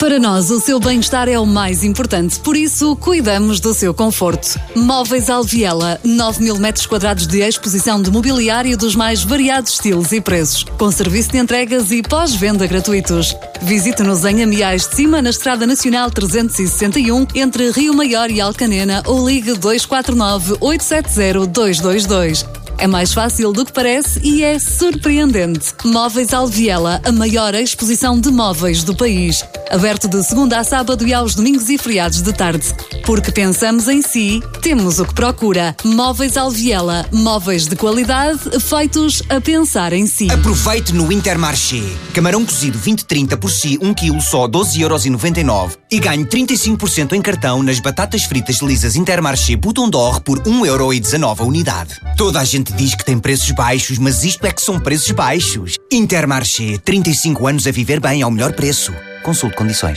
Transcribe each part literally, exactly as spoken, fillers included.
Para nós, o seu bem-estar é o mais importante, por isso cuidamos do seu conforto. Móveis Alviela, nove mil metros quadrados de exposição de mobiliário dos mais variados estilos e preços, com serviço de entregas e pós-venda gratuitos. Visite-nos em Amiais de Cima, na Estrada Nacional trezentos e sessenta e um, entre Rio Maior e Alcanena, ou ligue dois quatro nove, oito sete zero, dois dois dois. É mais fácil do que parece e é surpreendente. Móveis Alviela, a maior exposição de móveis do país. Aberto de segunda a sábado e aos domingos e feriados de tarde. Porque pensamos em si, temos o que procura. Móveis Alviela, móveis de qualidade, feitos a pensar em si. Aproveite no Intermarché. Camarão cozido vinte trinta por si, um quilo só doze euros e noventa e nove. E ganhe trinta e cinco por cento em cartão nas batatas fritas lisas Intermarché Bouton d'Or por um euro e dezanove a unidade. Toda a gente diz que tem preços baixos, mas isto é que são preços baixos. Intermarché, trinta e cinco anos a viver bem ao melhor preço. Consulte condições.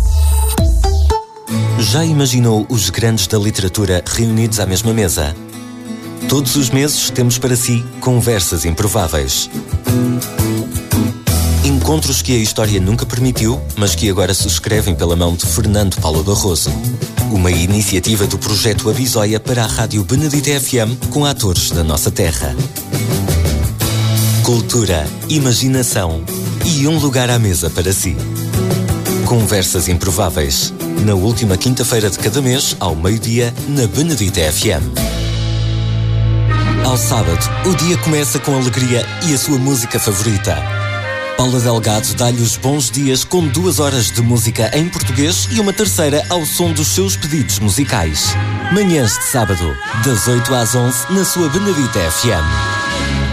Já imaginou os grandes da literatura reunidos à mesma mesa? Todos os meses temos para si conversas improváveis. Encontros que a história nunca permitiu, mas que agora se escrevem pela mão de Fernando Paulo Barroso. Uma iniciativa do projeto Abisóia para a Rádio Benedita F M com atores da nossa terra. Cultura, imaginação e um lugar à mesa para si. Conversas improváveis. Na última quinta-feira de cada mês, ao meio-dia, na Benedita F M. Ao sábado, o dia começa com alegria e a sua música favorita. Paula Delgado dá-lhe os bons dias com duas horas de música em português e uma terceira ao som dos seus pedidos musicais. Manhãs de sábado, das oito às onze, na sua Benedita F M.